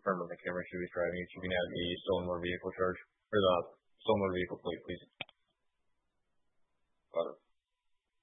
confirm on the camera she was driving. If you can add the stolen motor vehicle charge or the stolen motor vehicle plate, please. Got it.